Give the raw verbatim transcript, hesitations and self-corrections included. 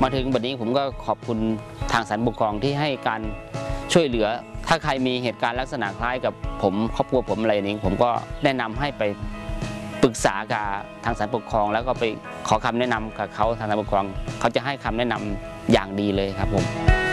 มาถึงวันนี้ผมก็ขอบคุณทางศาลปกครองที่ให้การช่วยเหลือถ้าใครมีเหตุการณ์ลักษณะคล้ายกับผมครอบครัวผมอะไรนี้ผมก็แนะนำให้ไปปรึกษากับทางศาลปกครองแล้วก็ไปขอคำแนะนำกับเขาทางศาลปกครองเขาจะให้คำแนะนำอย่างดีเลยครับผม